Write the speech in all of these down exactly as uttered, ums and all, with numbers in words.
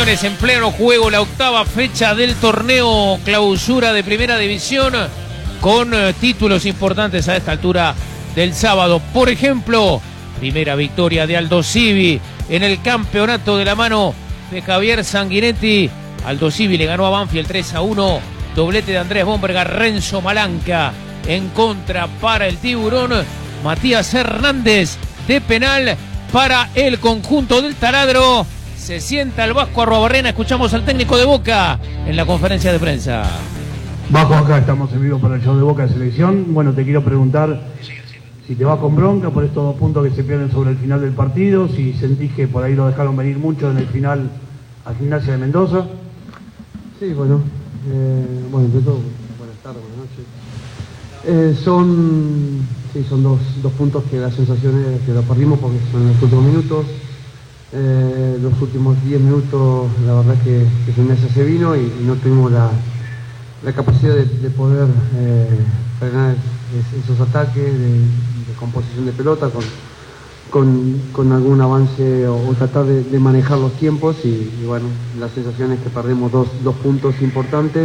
Talleres en pleno juego, la octava fecha del torneo clausura de Primera División, con eh, títulos importantes a esta altura del sábado. Por ejemplo, primera victoria de Aldosivi en el campeonato de la mano de Javier Sanguinetti. Aldosivi le ganó a Banfield tres a uno, doblete de Andrés Bomberga, Renzo Malanca en contra para el Tiburón, Matías Hernández de penal para el conjunto del Taladro. Se sienta el Vasco Arruabarrena. Escuchamos al técnico de Boca en la conferencia de prensa. Vasco, acá estamos en vivo para el show de Boca de Selección. Bueno, te quiero preguntar si te vas con bronca por estos dos puntos que se pierden sobre el final del partido, si sentís que por ahí lo dejaron venir mucho en el final a Gimnasia de Mendoza. Sí, bueno, eh, bueno, entre todo, buenas tardes, buenas noches. Eh, son, sí, son dos, dos puntos que la sensación es que lo perdimos porque son los últimos minutos. Eh, los últimos diez minutos la verdad que, que Gimnasia se vino y, y no tuvimos la, la capacidad de, de poder eh, frenar es, esos ataques de, de composición de pelota con, con, con algún avance o, o tratar de, de manejar los tiempos y, y bueno, la sensación es que perdemos dos, dos puntos importantes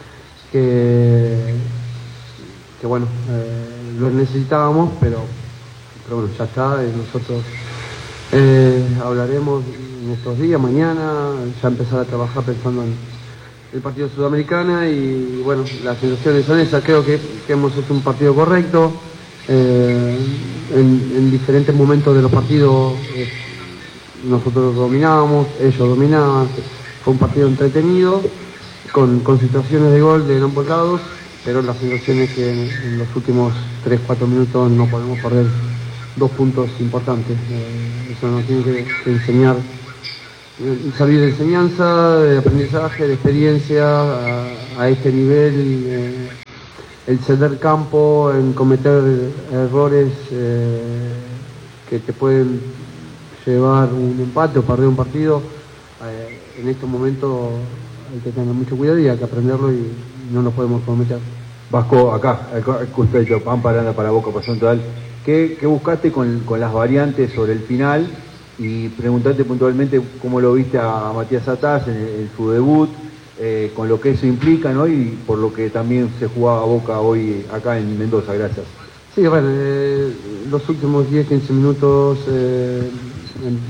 que, que bueno, eh, los necesitábamos, pero, pero bueno, ya está, eh, nosotros Eh, hablaremos en estos días, mañana, ya empezar a trabajar pensando en el partido Sudamericana y bueno, las sensaciones son esas. Creo que, que hemos hecho un partido correcto, eh, en, en diferentes momentos de los partidos eh, nosotros dominábamos, ellos dominaban, fue un partido entretenido, con, con situaciones de gol de ambos lados, pero la sensación es que en, en los últimos tres cuatro minutos no podemos perder dos puntos importantes. Eh, eso nos tiene que, que enseñar, eh, salir de enseñanza, de aprendizaje, de experiencia a, a este nivel, eh, el ceder campo, en cometer errores eh, que te pueden llevar un empate o perder un partido. Eh, en estos momentos hay que tener mucho cuidado y hay que aprenderlo y no nos podemos cometer. Vasco, acá, Cuspecho, Pan Paranda para Boca, Pasión Total. ¿Qué, qué buscaste con, con las variantes sobre el final? Y preguntarte puntualmente cómo lo viste a Matías Atás en, en su debut, eh, con lo que eso implica, ¿no? Y por lo que también se jugaba Boca hoy acá en Mendoza. Gracias. Sí, bueno, eh, los últimos diez quince minutos eh, en,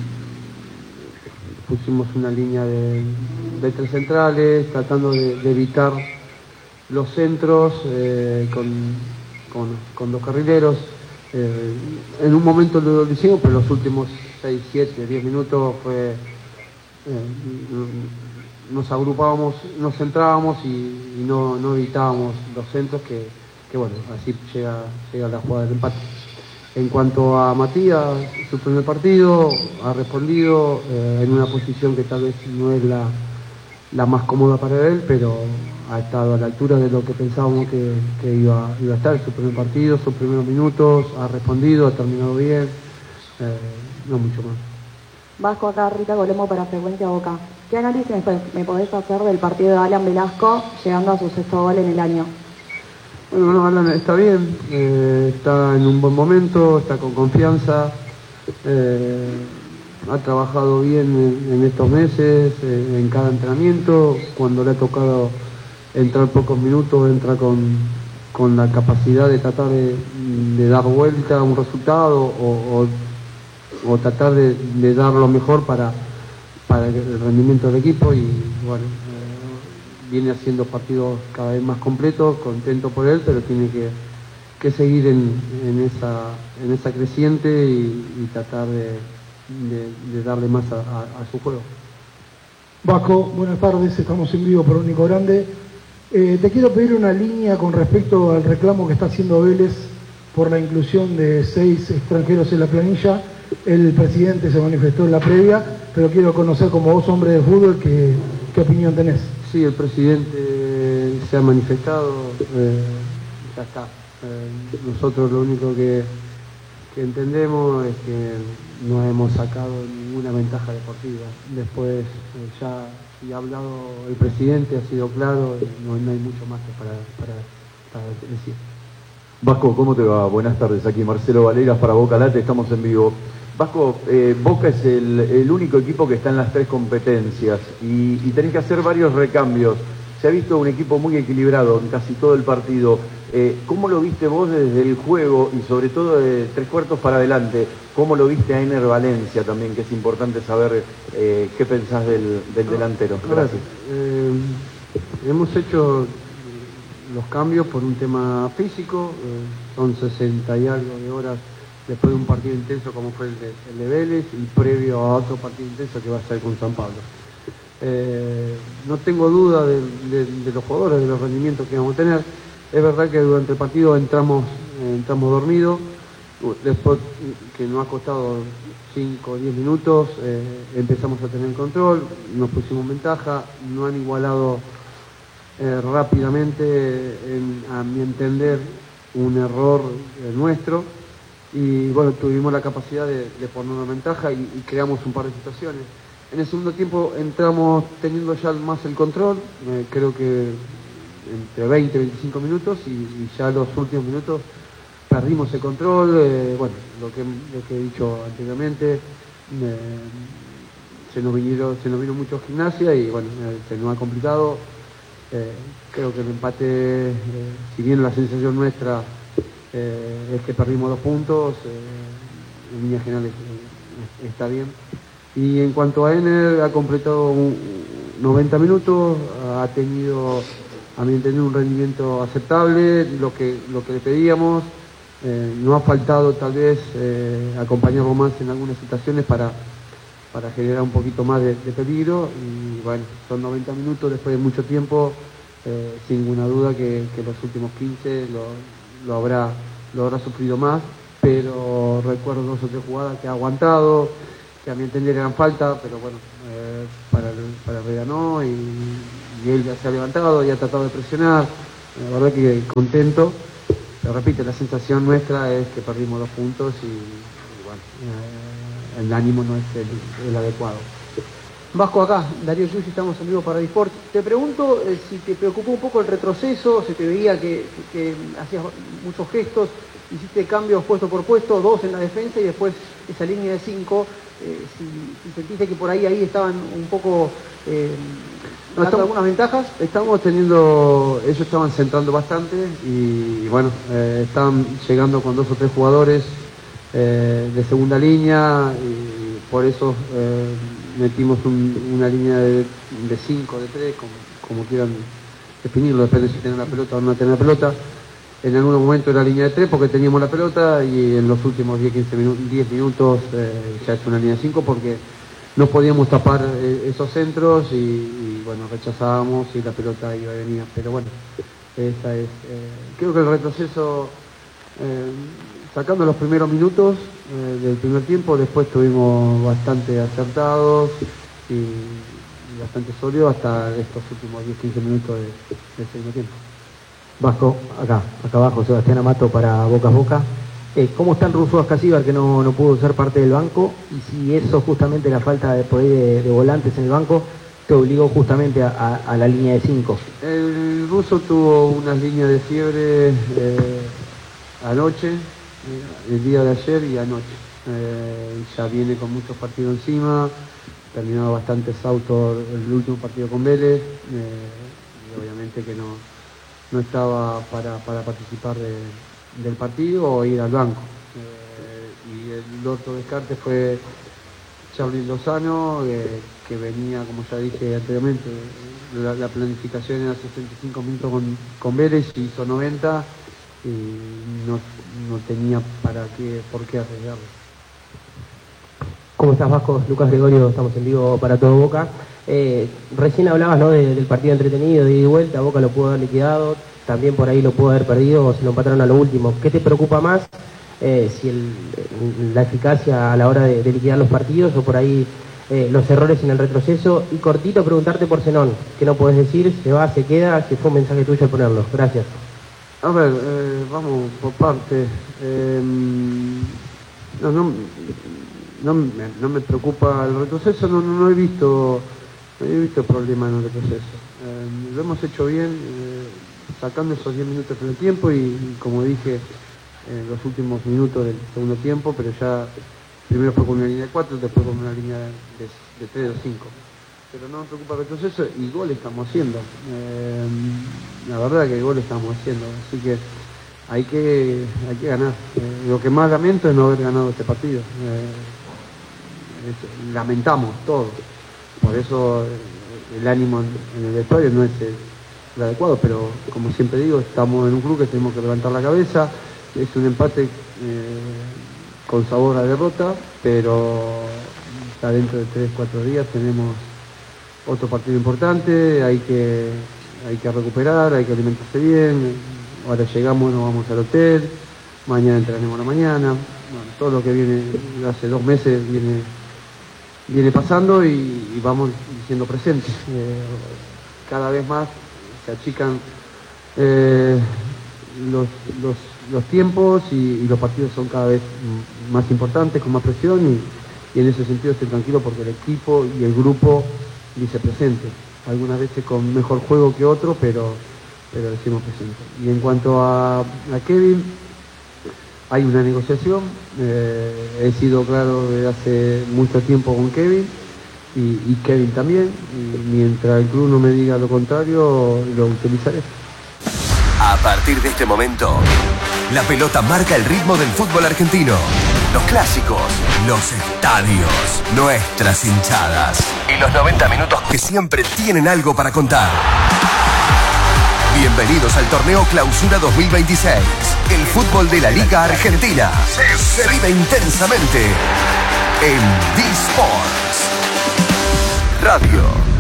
pusimos una línea de, de tres centrales, tratando de, de evitar los centros eh, con, con, con dos carrileros. Eh, en un momento lo hicimos, pero los últimos seis, siete, diez minutos fue, eh, nos agrupábamos, nos centrábamos y, y no, no evitábamos los centros que, que bueno, así llega, llega la jugada del empate. En cuanto a Matías, su primer partido, ha respondido eh, en una posición que tal vez no es la, la más cómoda para él, pero ha estado a la altura de lo que pensábamos que, que iba, iba a estar. Su primer partido, sus primeros minutos, ha respondido, ha terminado bien, eh, no mucho más. Vasco, acá Rita Colombo para Frecuencia Boca. ¿Qué análisis me podés hacer del partido de Alan Velasco llegando a su sexto gol en el año? Bueno, no, Alan está bien, eh, está en un buen momento, está con confianza, eh, ha trabajado bien en, en estos meses, eh, en cada entrenamiento. Cuando le ha tocado entrar pocos minutos, entra con, con la capacidad de tratar de, de dar vuelta a un resultado o, o, o tratar de, de dar lo mejor para, para el rendimiento del equipo y bueno, eh, viene haciendo partidos cada vez más completos, contento por él, pero tiene que, que seguir en, en, esa, en esa creciente y, y tratar de, de, de darle más a, a, a su juego. Vasco, buenas tardes, estamos en vivo por Único Grande. Eh, te quiero pedir una línea con respecto al reclamo que está haciendo Vélez por la inclusión de seis extranjeros en la planilla. El presidente se manifestó en la previa, pero quiero conocer como vos, hombre de fútbol, qué, qué opinión tenés. Sí, el presidente se ha manifestado, eh, ya está. Eh, nosotros lo único que, que entendemos es que no hemos sacado ninguna ventaja deportiva. Después eh, ya... y ha hablado el presidente, ha sido claro, no, no hay mucho más que para, para, para decir. Vasco, ¿cómo te va? Buenas tardes, aquí Marcelo Valeras para Boca Late, estamos en vivo. Vasco, eh, Boca es el, el único equipo que está en las tres competencias y, y tenés que hacer varios recambios. Se ha visto un equipo muy equilibrado en casi todo el partido. Eh, ¿Cómo lo viste vos desde el juego y sobre todo de tres cuartos para adelante? ¿Cómo lo viste a Ener Valencia también, que es importante saber eh, qué pensás del, del delantero? Gracias. Eh, hemos hecho los cambios por un tema físico, eh, son sesenta y algo de horas después de un partido intenso como fue el de, el de Vélez y previo a otro partido intenso que va a ser con San Pablo. Eh, no tengo duda de, de, de los jugadores, de los rendimientos que vamos a tener. Es verdad que durante el partido entramos, eh, entramos dormidos, después que nos ha costado cinco o diez minutos, eh, empezamos a tener control, nos pusimos ventaja, no han igualado eh, rápidamente, en, a mi entender, un error eh, nuestro. Y bueno, tuvimos la capacidad de, de ponernos ventaja y, y creamos un par de situaciones. En el segundo tiempo entramos teniendo ya más el control, eh, creo que entre veinte y veinticinco minutos y, y ya los últimos minutos perdimos el control, eh, bueno, lo que, lo que he dicho anteriormente, eh, se, nos vinieron, se nos vino mucho Gimnasia y bueno, eh, se nos ha complicado. Eh, creo que el empate, eh, si bien la sensación nuestra Eh, es que perdimos dos puntos, eh, en líneas generales eh, está bien. Y en cuanto a Ener, ha completado un, noventa minutos, ha tenido, a mi entender, un rendimiento aceptable, lo que, lo que le pedíamos. Eh, no ha faltado tal vez eh, acompañarlo más en algunas situaciones para, para generar un poquito más de, de peligro. Y bueno, son noventa minutos después de mucho tiempo, eh, sin ninguna duda que, que los últimos quince lo, lo habrá lo habrá sufrido más, pero recuerdo dos o tres jugadas que ha aguantado, que a mi entender eran falta, pero bueno, eh, para, para Herrera no, y, y él ya se ha levantado y ha tratado de presionar, la verdad que contento, pero repito, la sensación nuestra es que perdimos dos puntos y, y bueno, eh, el ánimo no es el, el adecuado. Vasco, acá, Darío Yushi, estamos en vivo para Disport. Te pregunto eh, si te preocupó un poco el retroceso, se te veía que, que, que hacías muchos gestos, hiciste cambios puesto por puesto, dos en la defensa y después esa línea de cinco, eh, si, si sentiste que por ahí ahí estaban un poco eh, no, dando algunas ventajas. Estamos teniendo, ellos estaban centrando bastante y, y bueno, eh, estaban llegando con dos o tres jugadores eh, de segunda línea y por eso eh, metimos un, una línea de, de cinco, de tres, como, como quieran definirlo, depende si tienen la pelota o no tienen la pelota. En algún momento era línea de tres porque teníamos la pelota y en los últimos diez, quince minutos, diez minutos eh, ya es una línea de cinco porque no podíamos tapar eh, esos centros y, y bueno, rechazábamos y la pelota iba y venía. Pero bueno, esa es, eh, creo que el retroceso, eh, sacando los primeros minutos eh, del primer tiempo, después estuvimos bastante acertados y, y bastante sólidos hasta estos últimos diez, quince minutos de, del segundo tiempo. Vasco, acá, acá abajo, Sebastián Amato para Boca a Boca. Eh, ¿Cómo está el ruso Ascasíbar que no, no pudo ser parte del banco? Y si eso, justamente la falta de, de, de volantes en el banco, te obligó justamente a, a, a la línea de cinco. El ruso tuvo unas líneas de fiebre eh, anoche, eh, el día de ayer y anoche. Eh, ya viene con muchos partidos encima, terminado bastantes autos el último partido con Vélez, eh, y obviamente que no, no estaba para, para participar de, del partido o ir al banco. Eh, y el otro descarte fue Charly Lozano, eh, que venía, como ya dije anteriormente, la, la planificación era sesenta y cinco minutos con, con Vélez, hizo noventa y no, no tenía para qué, por qué arriesgarlo. ¿Cómo estás, Vasco? Lucas Gregorio, estamos en vivo para todo Boca. Eh, recién hablabas, ¿no?, de, del partido entretenido, de ida y vuelta. Boca lo pudo haber liquidado, también por ahí lo pudo haber perdido o se lo empataron a lo último. ¿Qué te preocupa más? Eh, si el, la eficacia a la hora de, de liquidar los partidos o por ahí eh, los errores en el retroceso. Y cortito preguntarte por Zenón, ¿qué no podés decir? ¿Se va, se queda? Si fue un mensaje tuyo al ponerlo. Gracias. A ver, eh, vamos por parte. Eh, no, no, no, me, no me preocupa el retroceso, no, no, no he visto no he visto problema en el retroceso. Eh, lo hemos hecho bien, eh, sacando esos diez minutos del tiempo y, y como dije, en los últimos minutos del segundo tiempo, pero ya primero fue con una línea de cuatro, después con una línea de, de tres o cinco. Pero no me preocupa el retroceso y gol estamos haciendo. Eh, la verdad que gol estamos haciendo, así que hay que, hay que ganar. Eh, lo que más lamento es no haber ganado este partido. Eh, es, lamentamos todo. Por eso el ánimo en el vestuario no es el, el adecuado, pero como siempre digo, estamos en un club que tenemos que levantar la cabeza. Es un empate eh, con sabor a derrota, pero ya dentro de tres, cuatro días tenemos otro partido importante, hay que, hay que recuperar, hay que alimentarse bien. Ahora llegamos, nos vamos al hotel, mañana entrenaremos la mañana. Bueno, todo lo que viene hace dos meses viene, viene pasando y, y vamos siendo presentes. Eh, cada vez más se achican eh, los, los, los tiempos y, y los partidos son cada vez más importantes, con más presión y, y en ese sentido estoy tranquilo porque el equipo y el grupo dice presente, algunas veces con mejor juego que otro, pero, pero decimos presente. Y en cuanto a, a Kevin, hay una negociación, eh, he sido claro desde hace mucho tiempo con Kevin y, y Kevin también, y mientras el club no me diga lo contrario, lo utilizaré. A partir de este momento, la pelota marca el ritmo del fútbol argentino. Los clásicos, los estadios, nuestras hinchadas y los noventa minutos que siempre tienen algo para contar. Bienvenidos al torneo Clausura dos mil veintiséis. El fútbol de la Liga Argentina se vive intensamente en D-Sports Radio.